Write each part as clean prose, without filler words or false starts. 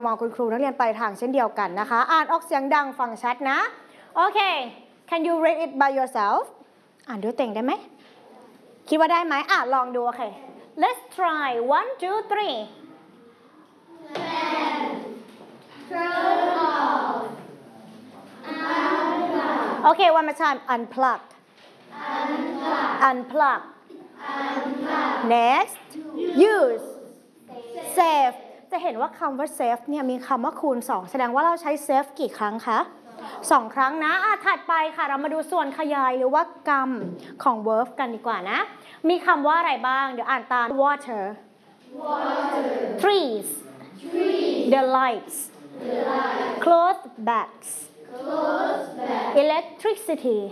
มองคุณครูนักเรียนปลายทางเช่นเดียวกันนะคะอ่านออกเสียงดังฟังชัดนะโอเค can you read it by yourself อ่านด้วยตัวเองได้ไหมคิดว่าได้ไหมลองดูโอเค let's try 1 2 3 Turn off. okay one more time unplug unplug next use save จะเห็นว่าคำว่า save เนี่ยมีคำว่าคูณ2แสดงว่าเราใช้ save กี่ครั้งคะ2 ครั้งนะถัดไปค่ะเรามาดูส่วนขยายหรือว่ากรรมของ verb กันดีกว่านะมีคำว่าอะไรบ้างเดี๋ยวอ่านตาม water trees the lights clothes bags electricity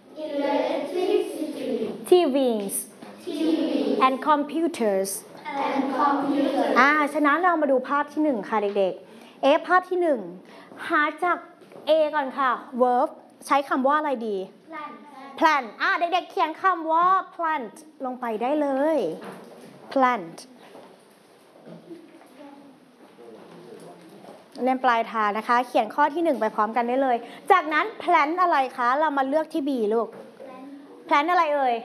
TVs and computers ฉะนั้นเรามาดูภาพที่1ค่ะเด็กๆภาพที่1หาจาก A ก่อนค่ะ verb ใช้คำว่าอะไรดี plant เด็กๆเขียนคำว่า plant ลงไปได้เลย plant เล่นปลายทางนะคะเขียนข้อที่1ไปพร้อมกันได้เลยจากนั้น plant อะไรคะเรามาเลือกที่ B ลูก plant อะไรเอ่ย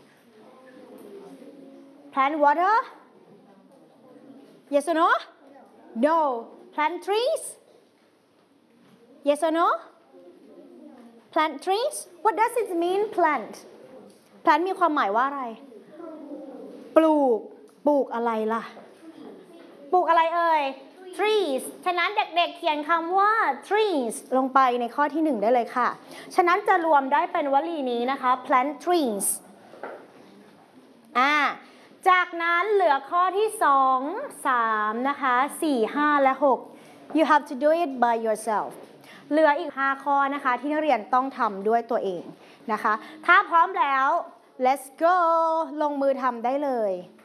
plant water yes or no no plant trees yes or no plant trees what does it mean plant plant มีความหมายว่าอะไรปลูกอะไรล่ะปลูกอะไรเอ่ย trees ฉะนั้นเด็กๆเขียนคำว่า trees ลงไปในข้อที่1ได้เลยค่ะฉะนั้นจะรวมได้เป็นวลีนี้นะคะ plant trees จากนั้นเหลือข้อที่2 3นะคะ4 5และ6 you have to do it by yourself เหลืออีก5ข้อนะคะที่นักเรียนต้องทำด้วยตัวเองนะคะถ้าพร้อมแล้ว let's go ลงมือทำได้เลย